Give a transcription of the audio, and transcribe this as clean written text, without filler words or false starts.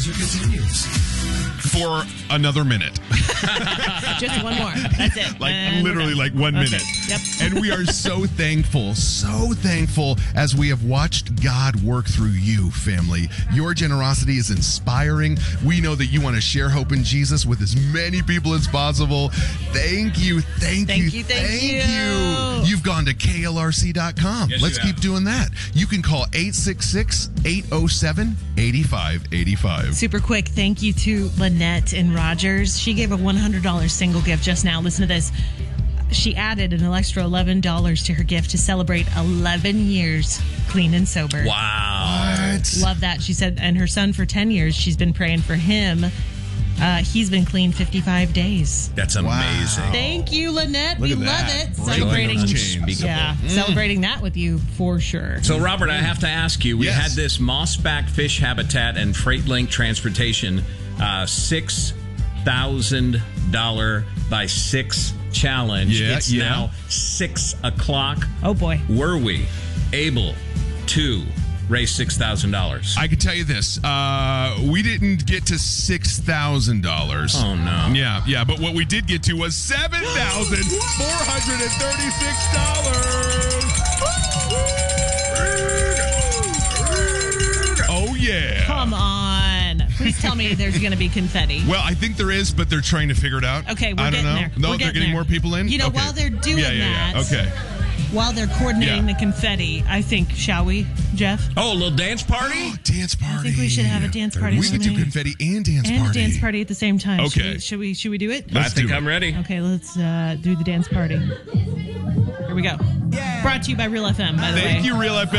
fundraiser continues. For another minute. Just one more. That's it. Literally 1 minute. Yep. And we are so thankful as we have watched God work through you, family. Your generosity is inspiring. We know that you want to share hope in Jesus with as many people as possible. Thank you. You've gone to KLRC.com. Yes, Let's you keep have. doing that. You can call 866-807-8585. Super quick, thank you to Lynette in Rogers. She gave a $100 single gift just now. Listen to this. She added an extra $11 to her gift to celebrate 11 years clean and sober. Wow. What? Love that. She said, and her son for 10 years, she's been praying for him. He's been clean 55 days. That's amazing. Thank you, Lynette. Look we at love that. it. Breaking Celebrating, unspeakable. celebrating that with you for sure. So, Robert, I have to ask you, we Yes. had this Mossback Fish Habitat and Freight Link Transportation $6,000 by 6 challenge. Yeah, It's yeah. now 6 o'clock. Oh, boy. Were we able to raise $6,000? I can tell you this. We didn't get to $6,000. Oh, no. Yeah, but what we did get to was $7,436. Oh, yeah. Come on. Please tell me there's going to be confetti. Well, I think there is, but they're trying to figure it out. Okay, we're I don't getting know. there. No, We're they're getting getting there. more people in? You know, Okay. while they're doing that, Okay. while they're coordinating Yeah. the confetti, I think, shall we, Jeff? Oh, a little dance party? Dance party. I think we should have a dance party. We could do confetti and dance and party. a dance party at the same time. Okay. Should we do it? I think I'm ready. Okay, let's do the dance party. Here we go. Brought to you by Real FM, by the way. Thank you, Real FM.